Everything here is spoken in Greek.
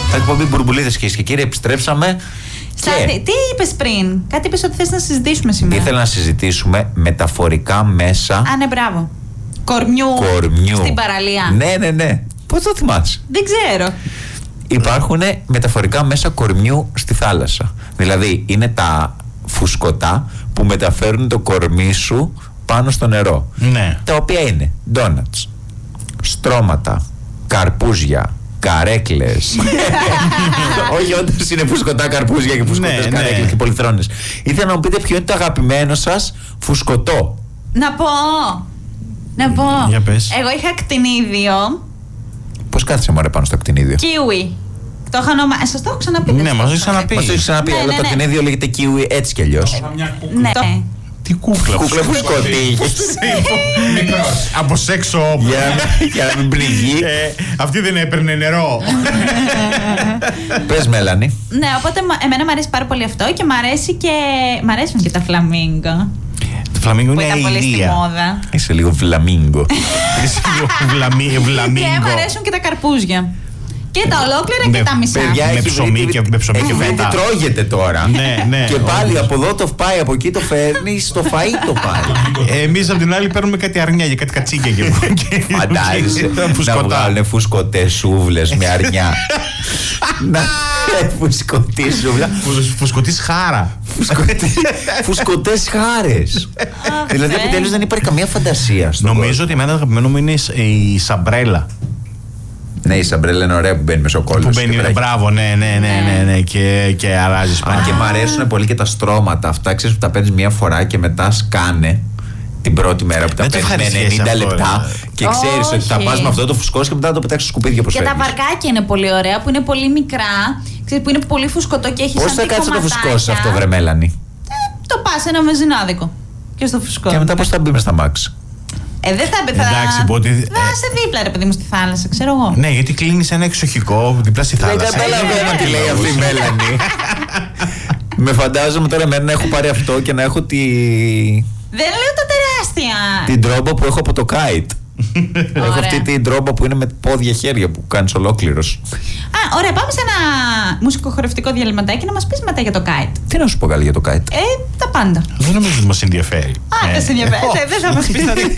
Εκπομπή Μπουρμπουλίδες και κύριοι, επιστρέψαμε. Τι είπες πριν? Κάτι είπες ότι θες να συζητήσουμε σήμερα. Ήθελα να συζητήσουμε μεταφορικά μέσα. Α, ναι, μπράβο. Κορμιού. Στην παραλία. Ναι. Πώς το θυμάσαι? Δεν ξέρω. Υπάρχουν μεταφορικά μέσα κορμιού στη θάλασσα. Δηλαδή είναι τα φουσκωτά που μεταφέρουν το κορμί σου πάνω στο νερό. Ναι. Τα οποία είναι ντόνατς, στρώματα, καρπούζια, καρέκλες. Όχι, όντως είναι φουσκωτά καρπούζια και φουσκωτές καρέκλες και πολυθρόνες. Ήθελα να μου πείτε ποιο είναι το αγαπημένο σας φουσκωτό. Να πω. Για πες. Εγώ είχα κτηνίδιο. Πώς κάθεσαι μωρέ πάνω στο κτηνίδιο? Kiwi. Το είχα σας το έχω ξαναπεί. Ναι, μας το έχεις ξαναπεί. Μας το έχεις ξαναπεί, αλλά το κτηνίδιο λέγεται kiwi έτσι κι αλλιώς. Ναι. Τι κούκλα. Κούκλα φουσκωτή. Από σεξ όπλο. Για να μην πληγεί. Αυτή δεν έπαιρνε νερό. Πες, Μέλανη. Ναι, οπότε εμένα μου αρέσει πάρα πολύ αυτό και μ' αρέσουν και τα φλαμίγκο. Το φλαμίγκο Που είναι ήταν πολύ στη ηλία. μόδα. Είσαι λίγο φλαμίγκο. Είσαι λίγο Και φλαμίγκο. μου αρέσουν και τα καρπούζια. Και τα ολόκληρα και τα μισά. Παιδιά, Με έχει ψωμί βρει και τι φέτα. τρώγεται τώρα. Ναι. Και πάλι από εδώ το πάει, από εκεί το φέρνει, στο φαΐ το πάει. Εμείς από την άλλη παίρνουμε κάτι αρνιά και κάτι κατσίκια και Φαντάζεσαι να φουσκωτά. βγάλουν φουσκωτές σούβλες με αρνιά. Να φουσκωτή σούβλα. Φουσκωτής χάρα. Φουσκωτές χάρες. Δηλαδή επιτέλους δεν υπάρχει καμία φαντασία στο Νομίζω ότι εμένα το αγαπημένο μου είναι η σαμπρέλα. Ναι, η σαμπρέλα είναι ωραία που μπαίνει μέσα ο κόλλος. Που μπαίνει, μπράβο, ναι, και αράζεις πάνω. Αν και μ' αρέσουν πολύ και τα στρώματα αυτά, ξέρεις που τα παίρνεις μία φορά και μετά σκάνε την πρώτη μέρα που τα Δεν το παίρνεις με ευχαριστιέσαι 90 αυτό, λεπτά και ξέρεις ότι θα Όχι. πας με αυτό το φουσκώσει και μετά θα το πετάξεις στο σκουπίδι όπως Και τα φέρνεις. βαρκάκια είναι πολύ ωραία, που είναι πολύ μικρά, ξέρεις, που είναι πολύ φουσκωτό και έχει Πώς σαν θα κάτσεις να το κομματάκια. φουσκώσεις αυτό, βρε Μέλανη? Το πας ένα μεζινάδικο και στο φουσκώ. Και μετά πώς θα μπει μες στα μάξι? Δεν θα Εντάξει, πω ότι- Θα είσαι δίπλα, ρε παιδί μου, στη θάλασσα, ξέρω εγώ. Ναι, γιατί κλείνεις ένα εξοχικό δίπλα στη Δεν θάλασσα. καταλαβαίνω τι λέει αυτή η Μέλανη. Με φαντάζομαι τώρα εμένα να έχω πάρει αυτό και να έχω Δεν λέω τα τεράστια. την τρόμπα που έχω από το kite. Έχω αυτή την τρόμπα που είναι με πόδια χέρια που κάνεις ολόκληρος. Α, ωραία, πάμε σε ένα μουσικοχορευτικό διαλυματάκι να μας πεις μετά για το kite. Τι να σου πω καλή για το kite? Τα πάντα. Δεν νομίζω ότι μας ενδιαφέρει. Δεν σε ενδιαφέρει. Δεν θα μας πεις τώρα.